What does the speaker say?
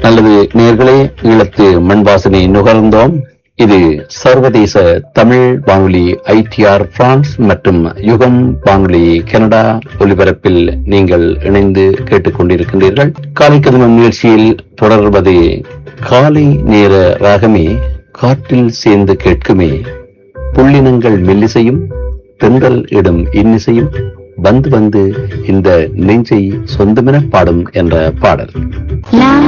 நல்லது நேயர்களே, ஈழத்து மண் வாசனை நுகர்ந்தோம். இது சர்வதேச தமிழ் வானொலி ஐடிஆர் பிரான்ஸ் மற்றும் யுகம் வானொலி கனடா ஒலிபரப்பில் நீங்கள் இணைந்து கேட்டுக்கொண்டிருக்கின்றீர்கள். காலை கதிரும் நிகழ்ச்சியில் தொடர்வது காலை நேர ராகமே காற்றில் சேர்ந்து கேட்குமே, புள்ளினங்கள் மெல்லிசையும் தென்றல் இடும் இன்னிசையும் வந்து வந்து இந்த நெஞ்சை சொந்தமென பாடும் என்ற பாடல்.